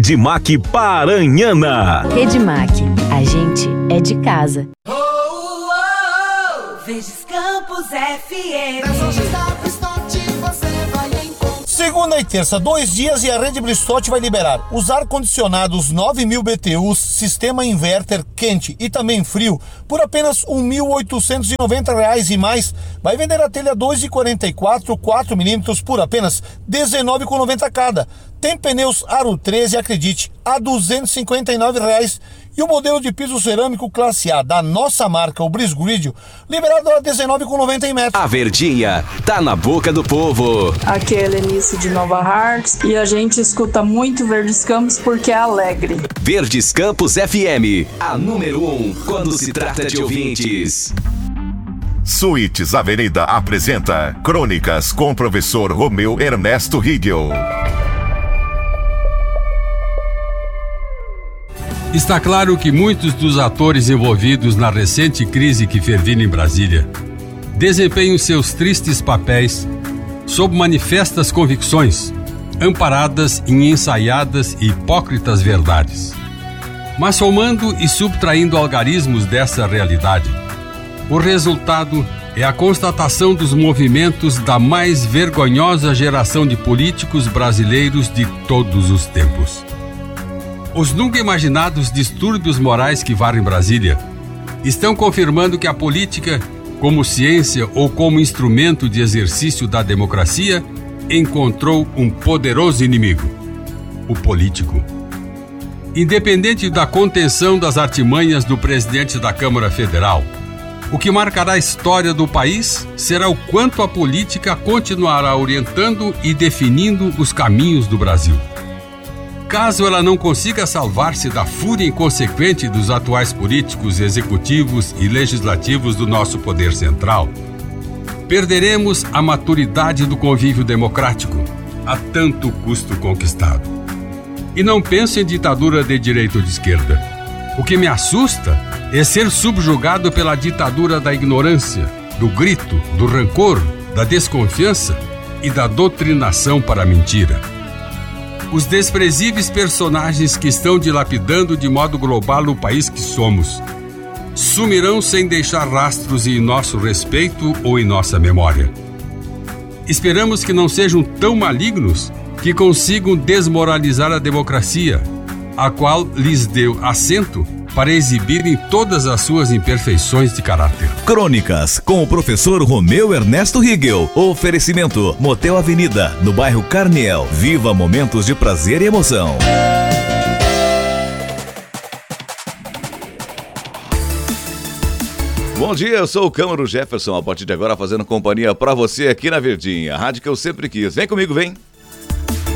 Redmac Paranhana. Redmac, a gente é de casa. Verdes Campos FM. Segunda e terça, 2 dias e a Rede Bristotti vai liberar os ar-condicionados 9.000 BTUs, sistema inverter quente e também frio, por apenas R$ 1.890 e mais. Vai vender a telha 2,44, 4mm por apenas R$ 19,90 cada. Tem pneus Aro 13, acredite, a R$ 259. E o modelo de piso cerâmico classe A da nossa marca, o Brisgridio, liberado a R$ 19,90 em metro. A Verdinha tá na boca do povo. Aqui é a Helenice de Nova Hartz e a gente escuta muito Verdes Campos porque é alegre. Verdes Campos FM, a número 1 quando se trata de ouvintes. Suítes Avenida apresenta Crônicas com o professor Romeu Ernesto Rigel. Está claro que muitos dos atores envolvidos na recente crise que fervilha em Brasília desempenham seus tristes papéis sob manifestas convicções, amparadas em ensaiadas e hipócritas verdades. Mas somando e subtraindo algarismos dessa realidade, o resultado é a constatação dos movimentos da mais vergonhosa geração de políticos brasileiros de todos os tempos. Os nunca imaginados distúrbios morais que varrem Brasília estão confirmando que a política, como ciência ou como instrumento de exercício da democracia, encontrou um poderoso inimigo: o político. Independente da contenção das artimanhas do presidente da Câmara Federal, o que marcará a história do país será o quanto a política continuará orientando e definindo os caminhos do Brasil. Caso ela não consiga salvar-se da fúria inconsequente dos atuais políticos, executivos e legislativos do nosso poder central, perderemos a maturidade do convívio democrático, a tanto custo conquistado. E não penso em ditadura de direita ou de esquerda. O que me assusta é ser subjugado pela ditadura da ignorância, do grito, do rancor, da desconfiança e da doutrinação para a mentira. Os desprezíveis personagens que estão dilapidando de modo global o país que somos sumirão sem deixar rastros em nosso respeito ou em nossa memória. Esperamos que não sejam tão malignos que consigam desmoralizar a democracia, a qual lhes deu assento para exibirem todas as suas imperfeições de caráter. Crônicas com o professor Romeu Ernesto Rigel. Oferecimento: Motel Avenida, no bairro Carniel. Viva momentos de prazer e emoção. Bom dia, eu sou o Câmaro Jefferson, a partir de agora fazendo companhia pra você aqui na Verdinha, a rádio que eu sempre quis. Vem comigo, vem!